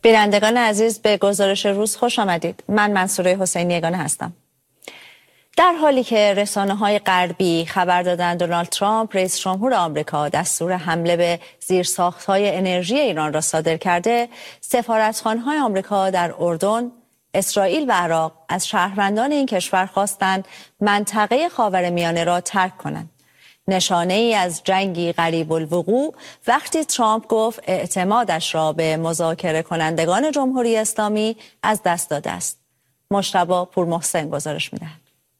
بینندگان عزیز، به گزارش روز خوش آمدید. من منصوره حسینی یگانه هستم. در حالی که رسانه‌های غربی خبر دادند دونالد ترامپ رئیس جمهور آمریکا دستور حمله به زیرساخت‌های انرژی ایران را صادر کرده، سفارتخانه‌های آمریکا در اردن، اسرائیل و عراق از شهروندان این کشور خواستند منطقه خاورمیانه را ترک کنند. نشانه ای از جنگی قریب الوقوع وقتی ترامپ گفت اعتمادش را به مذاکره کنندگان جمهوری اسلامی از دست داده است. مجتبی پورمحسن گزارش می‌دهد.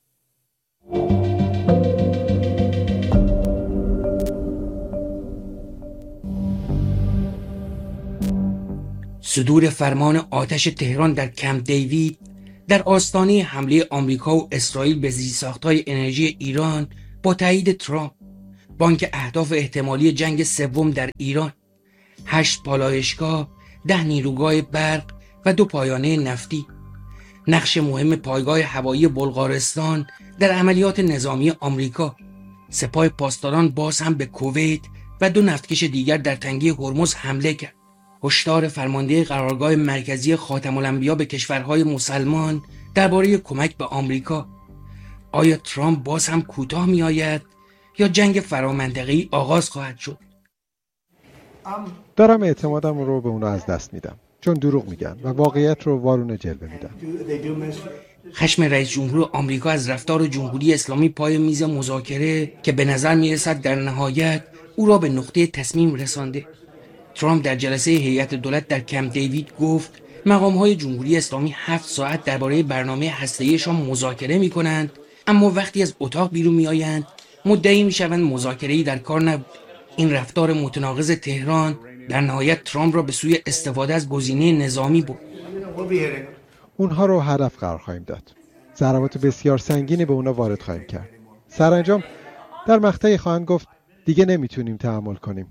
صدور فرمان آتش تهران در کمپ دیوید در آستانه حمله آمریکا و اسرائیل به زیرساخت‌های انرژی ایران با تایید ترامپ، بانک اهداف احتمالی جنگ سوم در ایران، 8 پالایشگاه، 10 نیروگاه برق و 2 پایانه نفتی، نقش مهم پایگاه هوایی بلغارستان در عملیات نظامی آمریکا، سپاه پاسداران باز هم به کویت و 2 نفتکش دیگر در تنگه هرمز حمله کرد. هشدار فرمانده قرارگاه مرکزی خاتم الانبیا به کشورهای مسلمان درباره کمک به آمریکا. آیا ترامپ باز هم کوتاه می آید یا جنگ فرامنطقه‌ای آغاز خواهد شد؟ دارم اعتمادم رو به اونا از دست میدم، چون دروغ میگن و واقعیت رو وارونه جلوه میدن. خشم رئیس جمهور آمریکا از رفتار جمهوری اسلامی پای میز مذاکره که به نظر میرسد در نهایت او را به نقطه تصمیم رسانده. ترامپ در جلسه هیئت دولت در کمپ دیوید گفت مقام‌های جمهوری اسلامی 7 ساعت درباره برنامه هسته‌ایشان مذاکره می‌کنند، اما وقتی از اتاق بیرون می‌آیند مدعی می‌شوند مذاکره‌ای در کار نبود. این رفتار متناقض تهران در نهایت ترامپ را به سوی استفاده از گزینه نظامی برد. اونها رو هدف قرار خواهیم داد. ضربات بسیار سنگینی به اونا وارد خواهیم کرد. سرانجام در مقطعی خواهند گفت دیگه نمیتونیم تحمل کنیم.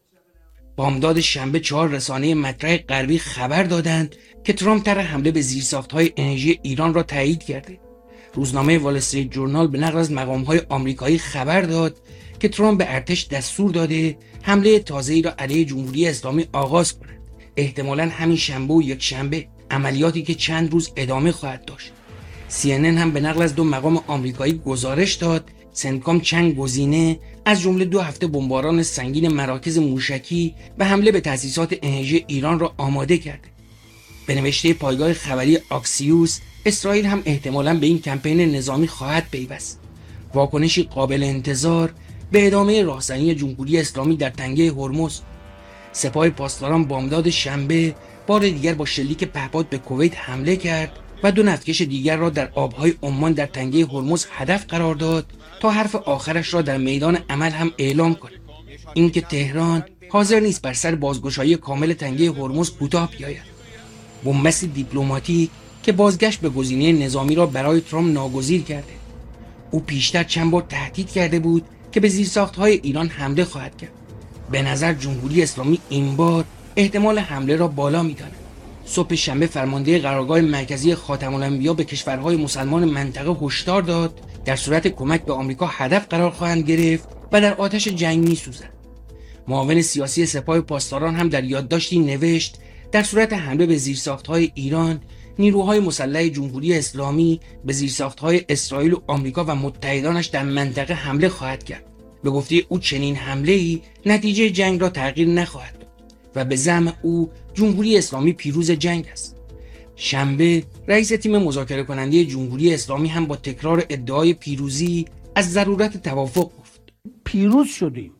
بامداد شنبه 4 رسانه مطرح غربی خبر دادند که ترامپ طرح حمله به زیرساخت‌های انرژی ایران را تایید کرده. روزنامه وال استریت جورنال به نقل از مقام‌های آمریکایی خبر داد که ترامپ به ارتش دستور داده حمله تازه‌ای را علیه جمهوری اسلامی آغاز کند. احتمالاً همین شنبه و یک شنبه، عملیاتی که چند روز ادامه خواهد داشت. CNN هم به نقل از 2 مقام آمریکایی گزارش داد سنتکام چند گزینه از جمله 2 هفته بمباران سنگین مراکز موشکی و حمله به تأسیسات انرژی ایران را آماده کرده. به نوشته پایگاه خبری آکسیوس، اسرائیل هم احتمالاً به این کمپین نظامی خواهد پیوست. واکنشی قابل انتظار به ادامه راهزنی جمهوری اسلامی در تنگه هرمز. سپاه پاسداران بامداد شنبه بار دیگر با شلیک پهپاد به کویت حمله کرد و 2 نفتکش دیگر را در آبهای عمان در تنگه هرمز هدف قرار داد تا حرف آخرش را در میدان عمل هم اعلام کند. اینکه تهران حاضر نیست بر سر بازگشایی کامل تنگه هرمز کوتاه بیاید. بنبست دیپلماتیک که بازگشت به گزینه نظامی را برای ترامپ ناگزیر کرده. او پیشتر چند بار تهدید کرده بود که به زیرساخت‌های ایران حمله خواهد کرد. به نظر جمهوری اسلامی این بار احتمال حمله را بالا می‌داند. صبح شنبه فرمانده قرارگاه مرکزی خاتم الانبیا به کشورهای مسلمان منطقه هشدار داد در صورت کمک به آمریکا هدف قرار خواهند گرفت و در آتش جنگ می‌سوزند. معاون سیاسی سپاه پاسداران هم در یادداشتی نوشت در صورت حمله به زیرساخت‌های ایران، نیروهای مسلح جمهوری اسلامی به زیرساخت‌های اسرائیل و آمریکا و متحدانش در منطقه حمله خواهد کرد. به گفته او چنین حمله‌ای نتیجه جنگ را تغییر نخواهد داد و به زعم او جمهوری اسلامی پیروز جنگ است. شنبه رئیس تیم مذاکره کننده جمهوری اسلامی هم با تکرار ادعای پیروزی از ضرورت توافق گفت. پیروز شدیم،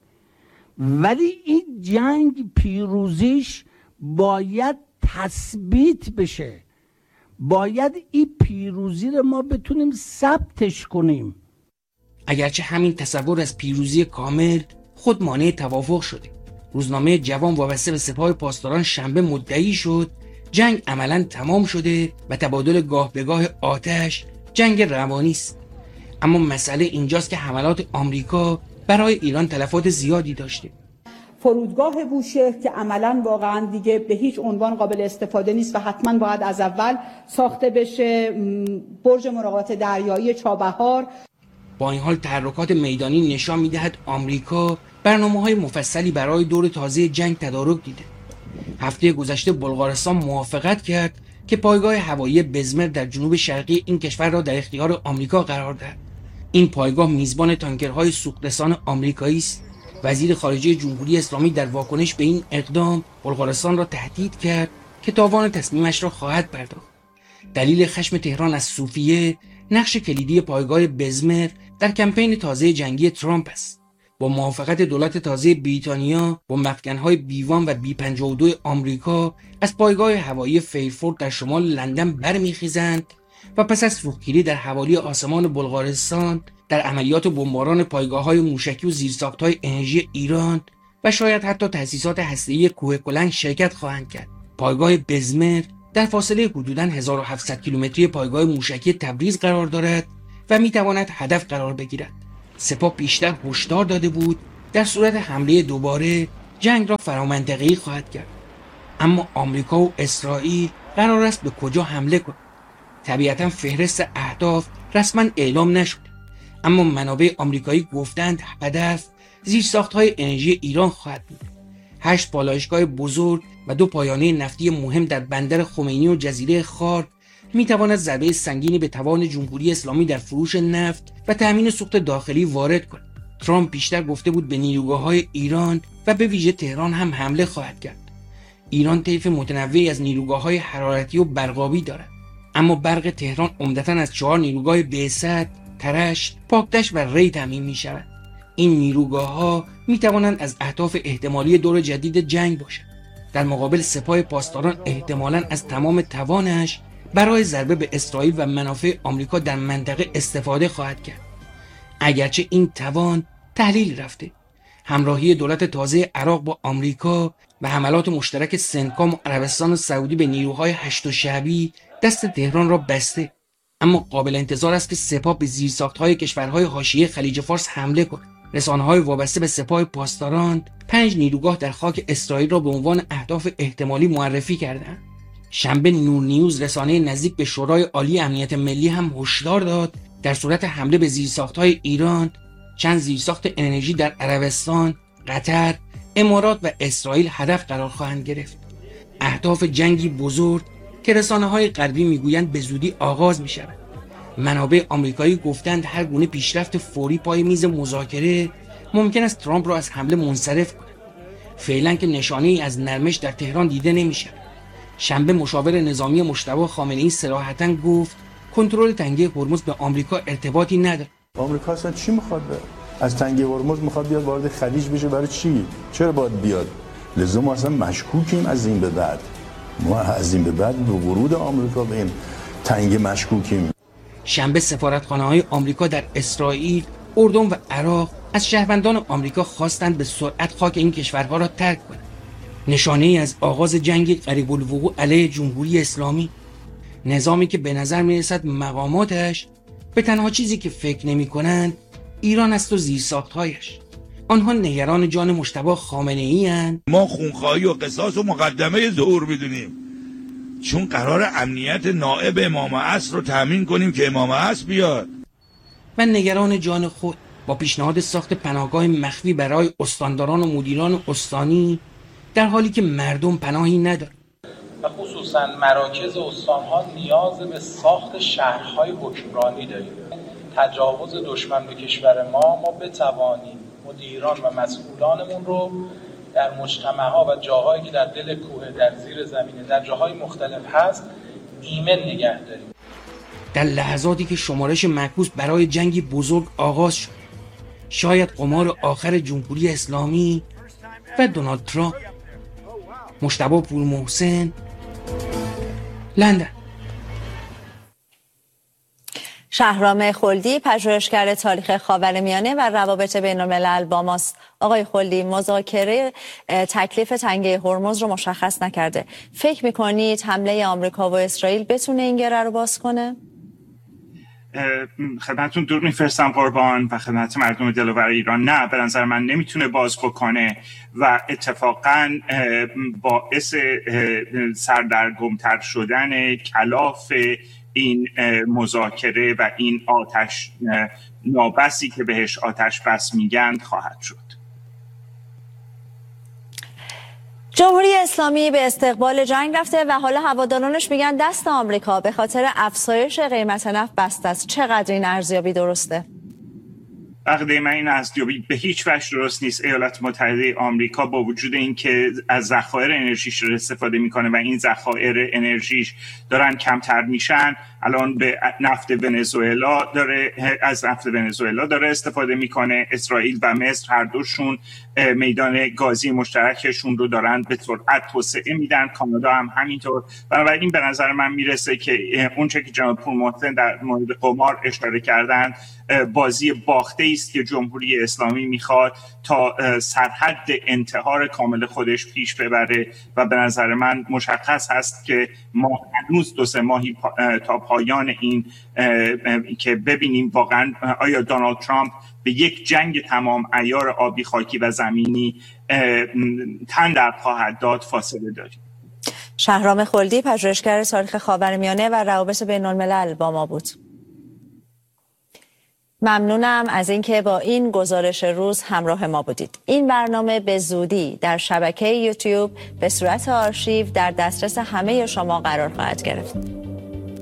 ولی این جنگ پیروزیش باید تثبیت بشه. باید این پیروزی رو ما بتونیم ثبتش کنیم. اگرچه همین تصور از پیروزی کامل خود مانع توافق شده. روزنامه جوان وابسته به سپاه پاسداران شنبه مدعی شد جنگ عملاً تمام شده و تبادل گاه به گاه آتش جنگ روانی است. اما مسئله اینجاست که حملات آمریکا برای ایران تلفات زیادی داشته. فرودگاه بوشهر که عملاً واقعاً دیگه به هیچ عنوان قابل استفاده نیست و حتماً باید از اول ساخته بشه، برج مراقبت دریایی چابهار. با این حال تحرکات میدانی نشان می‌دهد آمریکا برنامه‌های مفصلی برای دور تازه جنگ تدارک دیده. هفته گذشته بلغارستان موافقت کرد که پایگاه هوایی بزمر در جنوب شرقی این کشور را در اختیار آمریکا قرار دهد. این پایگاه میزبان تانکرهای سوخترسان آمریکایی است. وزیر خارجه جمهوری اسلامی در واکنش به این اقدام بلغارستان را تهدید کرد که تاوان تصمیمش را خواهد پرداخت. دلیل خشم تهران از صوفیه نقش کلیدی پایگاه بزمر در کمپین تازه جنگی ترامپ است. با موافقت دولت تازه بریتانیا با مفکن‌های B-1 و B-52 آمریکا از پایگاه هوایی فیرفورد در شمال لندن برمیخیزند و پس از فوقگیری در حوالی آسمان بلغارستان در عملیات بمباران پایگاه‌های موشکی و زیرساخت‌های انرژی ایران و شاید حتی تأسیسات هسته‌ای کوه کلنگ شرکت خواهند کرد. پایگاه بزمر در فاصله حدوداً 1700 کیلومتری پایگاه موشکی تبریز قرار دارد و می‌تواند هدف قرار بگیرد. سپاه بیشتر هشدار داده بود در صورت حمله دوباره جنگ را فرامنطقه‌ای خواهد کرد. اما آمریکا و اسرائیل قرار است به کجا حمله کنند. طبیعتاً فهرست اهداف رسما اعلام نشد، اما منابع آمریکایی گفتند هدف زیرساخت‌های انرژی ایران خواهد بود. 8 پالایشگاه بزرگ و 2 پایانه نفتی مهم در بندر خمینی و جزیره خارک میتواند ضربه سنگینی به توان جمهوری اسلامی در فروش نفت و تأمین سوخت داخلی وارد کند. ترامپ بیشتر گفته بود به نیروگاه‌های ایران و به ویژه تهران هم حمله خواهد کرد. ایران طیف متنوعی از نیروگاه‌های حرارتی و برقابی دارد، اما برق تهران عمدتاً از 4 نیروگاه بعثت، ترشت، پاکدشت و ری تامین می‌شود. این نیروگاه‌ها می‌توانند از اهداف احتمالی دور جدید جنگ باشند. در مقابل سپاه پاسداران احتمالاً از تمام توانش برای ضربه به اسرائیل و منافع آمریکا در منطقه استفاده خواهد کرد. اگرچه این توان تحلیل رفته، همراهی دولت تازه عراق با آمریکا و حملات مشترک سنکام و عربستان سعودی به نیروهای هشت شعبی دست تهران را بسته، اما قابل انتظار است که سپاه به زیرساخت‌های کشورهای حاشیه خلیج فارس حمله کند. رسانه‌های وابسته به سپاه پاسداران 5 نیروگاه در خاک اسرائیل را به عنوان اهداف احتمالی معرفی کردند. شنبه نور نیوز رسانه نزدیک به شورای عالی امنیت ملی هم هشدار داد در صورت حمله به زیرساخت‌های ایران چند زیرساخت انرژی در عربستان، قطر، امارات و اسرائیل هدف قرار خواهند گرفت. اهداف جنگی بزرگ که رسانه‌های غربی میگویند به زودی آغاز می‌شود. منابع آمریکایی گفتند هر گونه پیشرفت فوری پای میز مذاکره ممکن است ترامپ را از حمله منصرف کند. فعلا که نشانه‌ای از نرمش در تهران دیده نمی‌شود. شنبه مشاور نظامی مجتبی خامنه‌ای صراحتاً گفت کنترل تنگه هرمز به آمریکا ارتباطی ندارد. آمریکا اصلا چی می‌خواد؟ از تنگه هرمز می‌خواد بیاد وارد خلیج بشه، برای چی؟ چرا باید بیاد؟ لذا ما اصلا مشکوکیم از این به بعد. ما از این به بعد به ورود آمریکا به این تنگه مشکوکیم. شنبه سفارتخانه‌های آمریکا در اسرائیل، اردن و عراق از شهروندان آمریکا خواستند به سرعت خاک این کشورها را ترک کنند. نشانه‌ای از آغاز جنگی قریب الوقوع علیه جمهوری اسلامی، نظامی که به نظر می‌رسد مقاماتش به تنها چیزی که فکر نمی‌کنند ایران است و زیرساخت‌هایش. آنها نگران جان مجتبی خامنه‌ای‌اند. ما خونخواهی و قصاص و مقدمه ظهور می‌دونیم، چون قرار امنیت نائب امام عصر رو تامین کنیم که امام عصر بیاد. و نگران جان خود با پیشنهاد ساخت پناهگاه مخفی برای استانداران و مدیران استانی در حالی که مردم پناهی ندارند. و خصوصا مراکز استانها نیاز به ساخت شهرهای حکمرانی داریم. تجاوز دشمن به کشور ما بتوانیم مدیران و مسئولانمون رو در مجتمعها و جاهایی که در دل کوه، در زیر زمینه، در جاهای مختلف هست ایمن نگه داریم. در لحظاتی که شمارش معکوس برای جنگی بزرگ آغاز شد، شاید قمار آخر جمهوری اسلامی و دونالد ترامپ. مجتبی پورمحسن، لندن. شهرام خلدی، پژوهشگر تاریخ خاورمیانه و روابط بین الملل با ماست. آقای خلدی، مذاکره تکلیف تنگه هرمز رو مشخص نکرده. فکر میکنید حمله آمریکا و اسرائیل بتونه این گره رو باز کنه؟ خدمتتون درود میفرستم قربان و خدمت مردم دلور ایران. نه، به نظر من نمیتونه باز بکنه و اتفاقا باعث سردرگمتر شدن کلاف این مذاکره و این آتش نابسی که بهش آتش بس میگن خواهد شد. جمهوری اسلامی به استقبال جنگ رفته و حالا هوادارانش میگن دست آمریکا به خاطر افزایش قیمت نفت بسته است. چقدر این ارزیابی درسته؟ عقیده من این ارزیابی به هیچ وجه درست نیست. ایالات متحده آمریکا با وجود اینکه از ذخایر انرژیش استفاده میکنه و این ذخایر انرژیش دارن کمتر میشن، الان به نفت ونزوئلا از نفت ونزوئلا داره استفاده میکنه. اسرائیل و مصر هر دوشون میدان گازی مشترکشون رو دارن به سرعت توسعه میدن، کانادا هم همینطور. بنابراین به نظر من میرسه که اونچه که جناب پورمحسن در مورد قمار اشاره کردن بازی باخته است که جمهوری اسلامی میخواد تا سرحد انتحار کامل خودش پیش ببره و به نظر من مشخص هست که ما هنوز 2-3 ماهی تا پایان این که ببینیم واقعا آیا دونالد ترامپ به یک جنگ تمام عیار آبی، خاکی و زمینی تن در خواهد داد فاصله داریم. شهرام خلدی، پژوهشگر تاریخ خاورمیانه و روابط بین الملل با ما بود. ممنونم از اینکه با این گزارش روز همراه ما بودید. این برنامه به زودی در شبکه یوتیوب به صورت آرشیو در دسترس همه شما قرار خواهد گرفت.